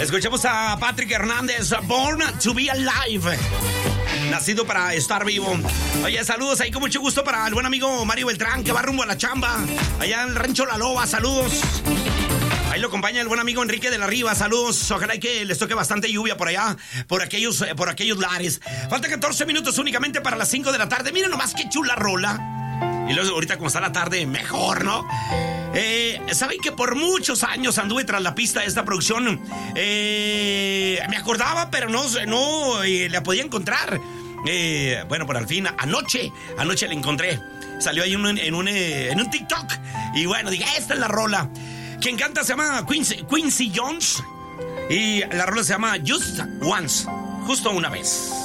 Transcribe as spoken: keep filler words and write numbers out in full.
Escuchemos a Patrick Hernández, Born to be Alive. Nacido para estar vivo. Oye, saludos ahí con mucho gusto para el buen amigo Mario Beltrán, que va rumbo a la chamba. Allá en el Rancho La Loba, saludos. Ahí lo acompaña el buen amigo Enrique de la Riva, saludos. Ojalá que les toque bastante lluvia por allá, por aquellos, por aquellos lares. Faltan catorce minutos únicamente para las cinco de la tarde. Miren nomás qué chula rola. Y luego ahorita como está la tarde, mejor, ¿no? Eh, Saben que por muchos años anduve tras la pista de esta producción. Eh, me acordaba, pero no, no eh, la podía encontrar. Eh, bueno, por al fin, anoche, anoche la encontré. Salió ahí en un, en un, en un TikTok. Y bueno, dije, esta es la rola. Quien canta se llama Quincy, Quincy Jones. Y la rola se llama Just Once, justo una vez.